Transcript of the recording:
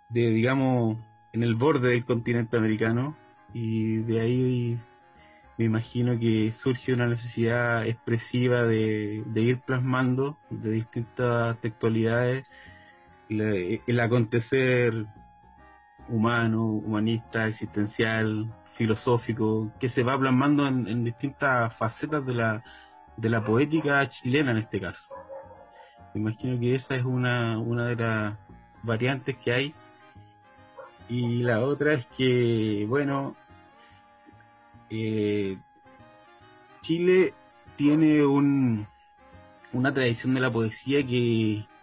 digamos, en el borde del continente americano, y de ahí me imagino que surge una necesidad expresiva de ir plasmando de distintas textualidades el acontecer humano, humanista, existencial, filosófico, que se va plasmando en distintas facetas de la poética chilena en este caso. Me imagino que esa es una de las variantes que hay. Y la otra es que, bueno, eh, Chile tiene una tradición de la poesía